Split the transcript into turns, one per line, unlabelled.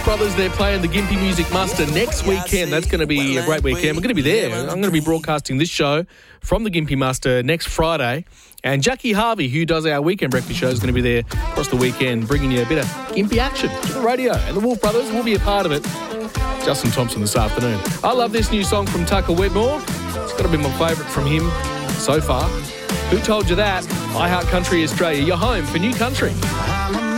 Brothers, they're playing the Gympie Music Muster next weekend. That's going to be a great weekend. We're going to be there. I'm going to be broadcasting this show from the Gympie Muster next Friday. And Jackie Harvey, who does our weekend breakfast show, is going to be there across the weekend, bringing you a bit of Gympie action to the radio. And the Wolf Brothers will be a part of it. Justin Thompson this afternoon. I love this new song from Tucker Wedmore. It's got to be my favourite from him so far. Who told you that? I Heart Country Australia, your home for new country.